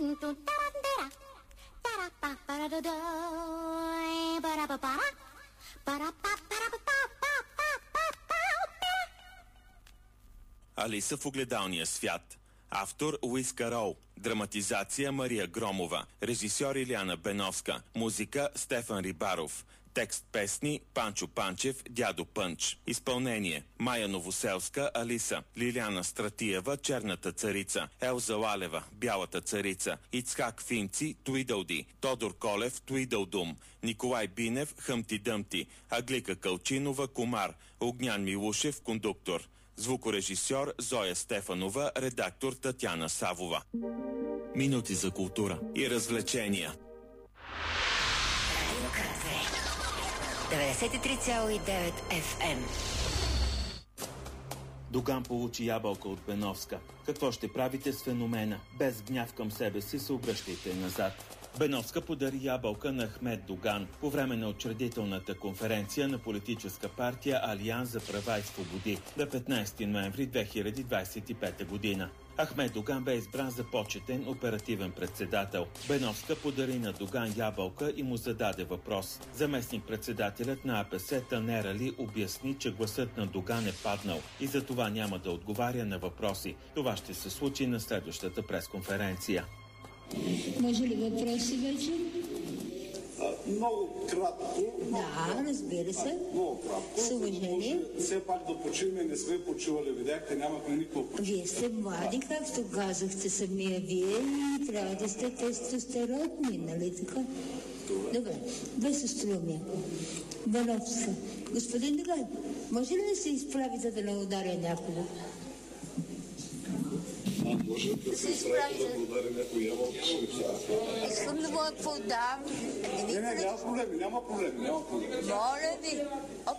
Алиса в огледалния свят. Автор Луис Карол. Драматизация Мария Громова. Режисьор Илияна Беновска. Музика Стефан Рибаров. Текст песни Панчо Панчев, Дядо Пънч. Изпълнение Майя Новоселска, Алиса, Лиляна Стратиева, Черната царица, Елза Лалева, Бялата царица, Ицхак Финци, Туидълди, Тодор Колев, Туидълдум, Николай Бинев, Хъмти Дъмти, Аглика Калчинова, Комар, Огнян Милушев, кондуктор. Звукорежисьор Зоя Стефанова, редактор Татяна Савова. Минути за култура и развлечения. 93,9 FM. Доган получи ябълка от Беновска. Какво ще правите с феномена? Без гняв към себе си се обръщайте назад. Беновска подари ябълка на Ахмед Доган по време на учредителната конференция на политическа партия Алианс за права и свободи на 15 ноември 2025 година. Ахмед Доган бе избран за почетен оперативен председател. Беновска подари на Доган ябълка и му зададе въпрос. Заместник-председателят на АПС Танер Али обясни, че гласът на Доган е паднал и за това няма да отговаря на въпроси. Това ще се случи на следващата пресконференция. Може ли въпроси вече? Много кратко. Да, разбира се. Много кратко. С уважение. Все пак да почиваме, не сме почивали, видяхте, нямахме никакво почиване. Вие сте млади, както казахте самия вие, и трябва да сте тестостеронни, нали така? Добре, без остроумия. Беновска. Господин Доган, може ли да се изправите да не ударя някого? Може да се изправи да удари някой ябълка. Искам да го подам. Няма проблеми. Моля ви. Оп.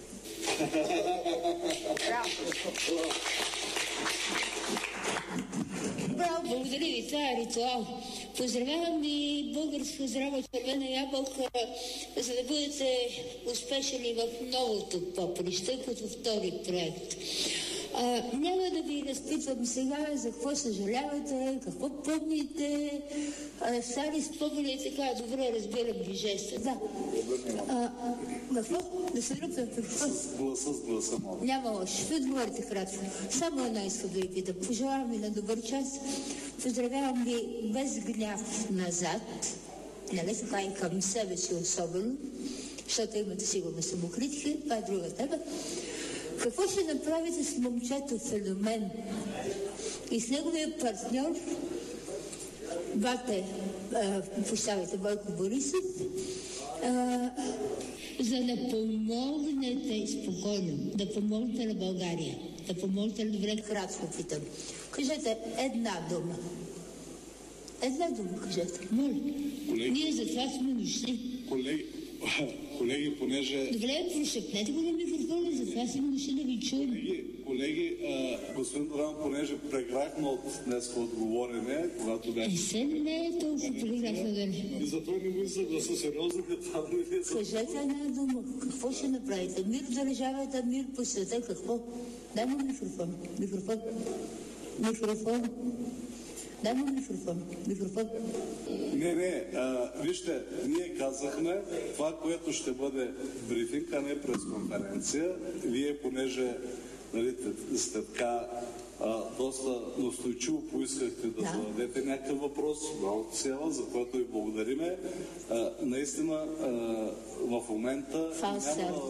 Браво, благодаря ви, това е ритуал. Поздравявам ви българска здрава червена ябълка, за да бъдете успешни в новото поприще, като втори проект. Няма да ви разпитвам сега за какво съжалявате, какво помните, стари спомени и така, добре разбирам ви жеста. Да. Какво? Да се ръпвам какво? С гласа, моля. Няма лошо. Ще отговорите кратко. Само едно искам да ви питам. Пожелавам ви на добър час. Поздравявам ви без гняв назад. Нали така и към себе си особено, защото имате сигурно самокритика. Това е друга тема. Какво ще направите с момчето феномен и с неговия партньор, Бойко Борисов, за да помогнете спокойно, да помогнете на България, да помогнете на добре, кратко питам. Кажете една дума. Една дума кажете. Моля. Ние за това сме дошли. Колеги, понеже... Добре, прошепнете го на микрофона, за това сме дошли да ви чуем. Колеги, господин Доган, понеже преграхме от днес отговорене, когато беше... Не е толкова преграхна дали. И затова не му съгласа сериозно, това не е... Кажете една дума. Какво ще направите? Мир в държавата, мир по света, какво? Дай му микрофон. Дай му микрофон. Не, вижте, ние казахме това, което ще бъде брифинг, а не пресконференция. Вие, понеже сте така доста настойчиво поискахте да зададете някакъв въпрос, много цела, за което ви благодариме. Наистина, в момента няма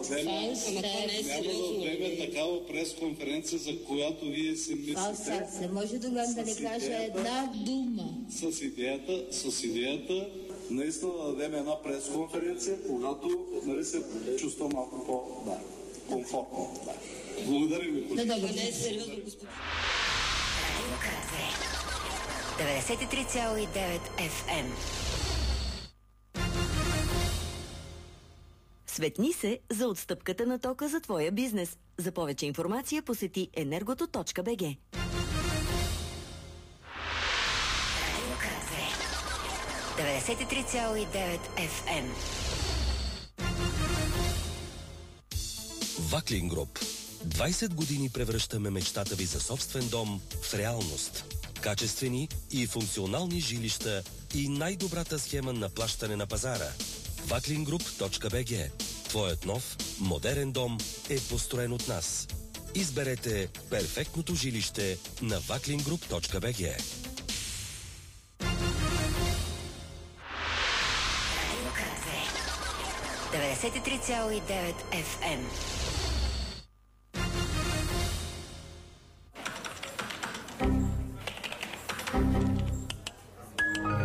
да дадем такава пресконференция, за която вие си мислите. Не може Доган да не каже една дума. С идеята наистина да дадем една пресконференция, когато се чувства малко по-комфортно. Благодаря ви. Не е сериозно, господин. 93,9 FM. Светни се за отстъпката на тока за твоя бизнес. За повече информация посети energoto.bg. 93,9 FM. Ваклин Груп. 20 години превръщаме мечтата ви за собствен дом в реалност. качествени и функционални жилища и най-добрата схема на плащане на пазара. Vaklingroup.bg. Твоят нов, модерен дом е построен от нас. Изберете перфектното жилище на Vaklingroup.bg. 93,9 FM.